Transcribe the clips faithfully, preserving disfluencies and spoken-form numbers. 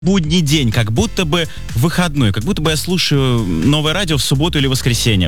будний день, как будто бы выходной, как будто бы я слушаю новое радио в субботу или воскресенье.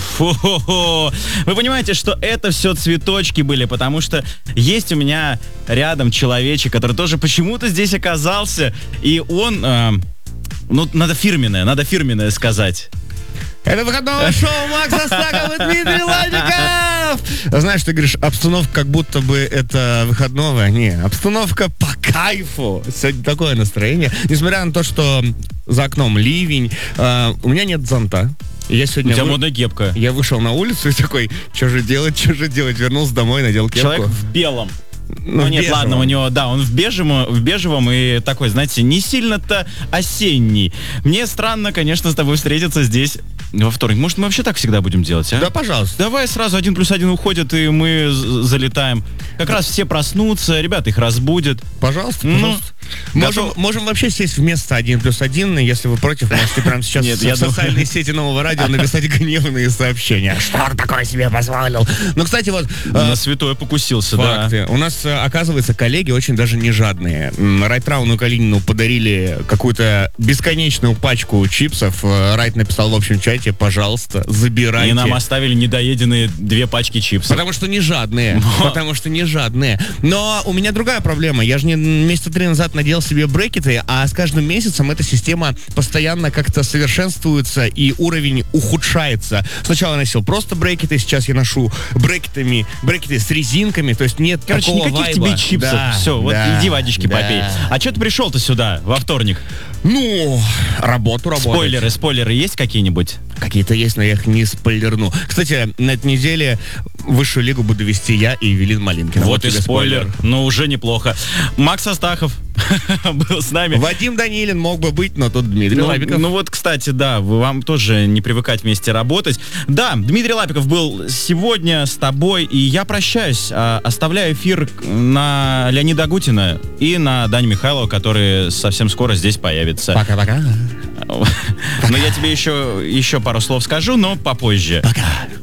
Фу-ху-ху. Вы понимаете, что это все цветочки были, потому что есть у меня рядом человечек, который тоже почему-то здесь оказался, и он, э, ну, надо фирменное, надо фирменное сказать. Это выходное шоу Макс Астахов и Дмитрий Лапиков! Знаешь, ты говоришь, обстановка как будто бы это выходного. Не, обстановка по кайфу. Сегодня такое настроение. Несмотря на то, что за окном ливень, э, у меня нет зонта. Я сегодня У тебя вы... модная кепка. Я вышел на улицу и такой, что же делать, что же делать? Вернулся домой, надел кепку. Человек в белом. Ну, Ну нет, бежевом. ладно, у него, да, он в бежевом, в бежевом и такой, знаете, не сильно-то осенний. Мне странно, конечно, с тобой встретиться здесь во вторник. Может, мы вообще так всегда будем делать, а? Да, пожалуйста. Давай сразу один плюс один уходит, и мы з- залетаем. Как раз все проснутся, ребята их разбудят. Пожалуйста, Ну, пожалуйста. Можем, готов. можем вообще сесть вместо один плюс один, если вы против, можете прямо сейчас Нет, в я думаю- социальной сети Нового радио написать гневные сообщения. Что он такое себе позволил? Ну, кстати, вот... э, На святое покусился, да. Факты. У нас, э, оказывается, коллеги очень даже не жадные. М, Райтрауну Калинину подарили какую-то бесконечную пачку чипсов. Э, Райт написал в общем чате, пожалуйста, забирайте. И нам оставили недоеденные две пачки чипсов. Потому что не жадные. Но. Потому что не жадные. Но у меня другая проблема. Я же не месяца три назад надел себе брекеты, а с каждым месяцем эта система постоянно как-то совершенствуется и уровень ухудшается. Сначала я носил просто брекеты, сейчас я ношу брекетами, брекеты с резинками, то есть нет Короче, такого никаких вайба. тебе чипсов. Да, Все, вот да, иди водички да. попей. А что ты пришел-то сюда во вторник? Ну, работу работать. Спойлеры, спойлеры есть какие-нибудь? Какие-то есть, но я их не спойлерну. Кстати, на этой неделе высшую лигу буду вести я и Эвелин Малинкина. Вот, и тебе спойлер. Ну, уже неплохо. Макс Астахов был с нами. Вадим Данилин мог бы быть, но тут Дмитрий Ну, Лапиков. ну вот, кстати, да, вы- вам тоже не привыкать вместе работать. Да, Дмитрий Лапиков был сегодня с тобой, и я прощаюсь. а, Оставляю эфир на Леонида Агутина и на Даню Михайлова, который совсем скоро здесь появится. Пока-пока. Но я тебе еще, еще пару слов скажу, но попозже. Пока.